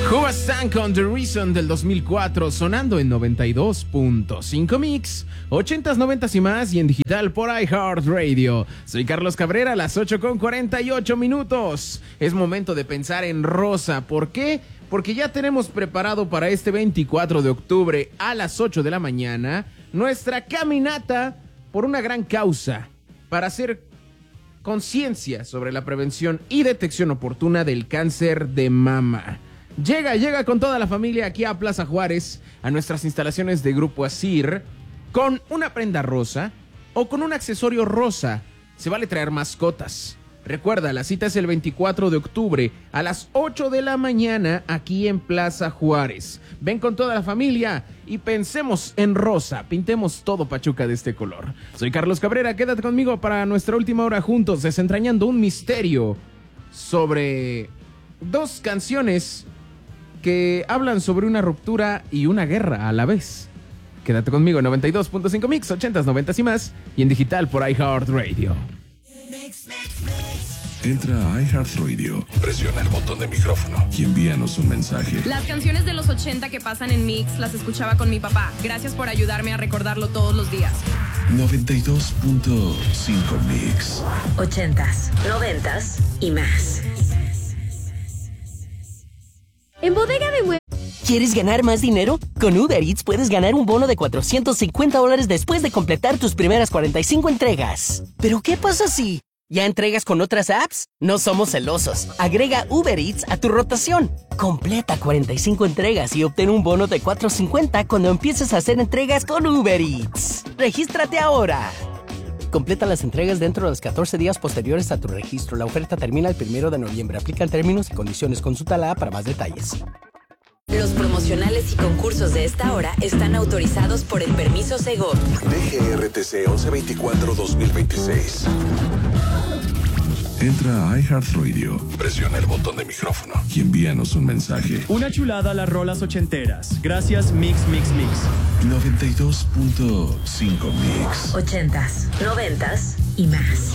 Hoobastank con The Reason del 2004, sonando en 92.5 Mix, 80s, 90s y más, y en digital por iHeartRadio. Soy Carlos Cabrera, a las 8:48 minutos. Es momento de pensar en Rosa. ¿Por qué? Porque ya tenemos preparado para este 24 de octubre a las 8 de la mañana nuestra caminata por una gran causa para hacer conciencia sobre la prevención y detección oportuna del cáncer de mama. Llega con toda la familia aquí a Plaza Juárez, a nuestras instalaciones de Grupo Asir, con una prenda rosa o con un accesorio rosa. Se vale traer mascotas. Recuerda, la cita es el 24 de octubre a las 8 de la mañana aquí en Plaza Juárez. Ven con toda la familia y pensemos en Rosa. Pintemos todo Pachuca de este color. Soy Carlos Cabrera, quédate conmigo para nuestra última hora juntos, desentrañando un misterio sobre dos canciones que hablan sobre una ruptura y una guerra a la vez. Quédate conmigo en 92.5 Mix, 80s, 90s y más, y en digital por iHeartRadio. Entra a iHeartRadio, presiona el botón de micrófono y envíanos un mensaje. Las canciones de los 80 que pasan en Mix las escuchaba con mi papá. Gracias por ayudarme a recordarlo todos los días. 92.5 Mix. 80s, 90s y más. En Bodega de Muebles. ¿Quieres ganar más dinero? Con Uber Eats puedes ganar un bono de $450 después de completar tus primeras 45 entregas. ¿Pero qué pasa si ya entregas con otras apps? No somos celosos. Agrega Uber Eats a tu rotación. Completa 45 entregas y obtén un bono de $450 cuando empieces a hacer entregas con Uber Eats. ¡Regístrate ahora! Completa las entregas dentro de los 14 días posteriores a tu registro. La oferta termina el 1 de noviembre. Aplican términos y condiciones. Consulta la app para más detalles. Los promocionales y concursos de esta hora están autorizados por el permiso Segov. DGRTC 1124-2026. Entra a iHeartRadio, presiona el botón de micrófono y envíanos un mensaje. Una chulada a las rolas ochenteras. Gracias Mix. 92.5 Mix. 80s, 90s y más.